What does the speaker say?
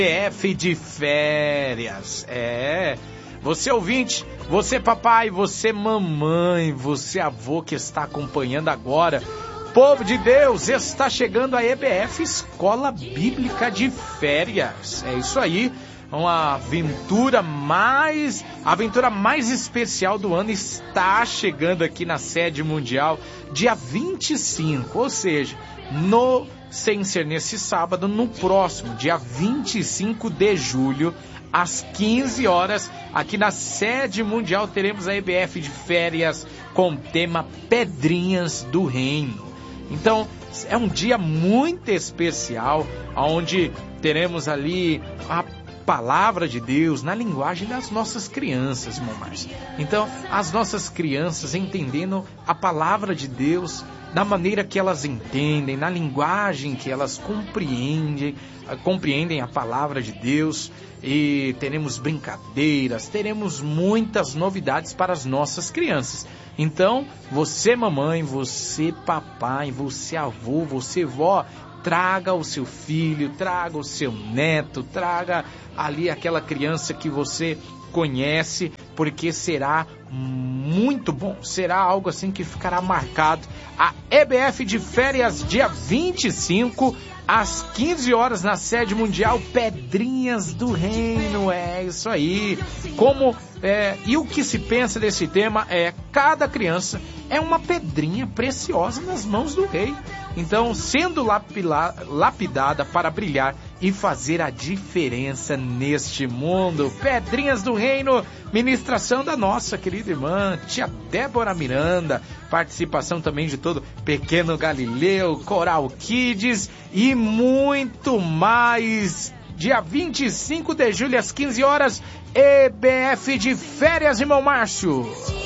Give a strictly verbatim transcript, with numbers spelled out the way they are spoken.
E B F de férias, é, você ouvinte, você papai, você mamãe, você avô que está acompanhando agora, povo de Deus, está chegando a E B F Escola Bíblica de Férias, é isso aí, uma aventura mais, a aventura mais especial do ano está chegando aqui na sede mundial, dia vinte e cinco, ou seja, no... sem ser nesse sábado, no próximo, dia vinte e cinco de julho, às quinze horas, aqui na sede mundial, teremos a E B F de férias com o tema Pedrinhas do Reino. Então, é um dia muito especial, onde teremos ali a palavra de Deus na linguagem das nossas crianças, irmão Márcio. Então, as nossas crianças entendendo a palavra de Deus da maneira que elas entendem, na linguagem que elas compreendem, compreendem a palavra de Deus, e teremos brincadeiras, teremos muitas novidades para as nossas crianças. Então, você mamãe, você papai, você avô, você vó, traga o seu filho, traga o seu neto, traga ali aquela criança que você conhece, porque será muito bom, será algo assim que ficará marcado. A E B F de férias, dia vinte e cinco, às quinze horas, na sede mundial, Pedrinhas do Reino, é isso aí. Como, é, e o que se pensa desse tema é, cada criança é uma pedrinha preciosa nas mãos do rei. Então, sendo lapila, lapidada para brilhar e fazer a diferença neste mundo. Pedrinhas do Reino, ministração da nossa querida irmã, tia Débora Miranda, participação também de todo Pequeno Galileu, Coral Kids e muito mais. Dia vinte e cinco de julho, às quinze horas, E B F de férias, irmão Márcio.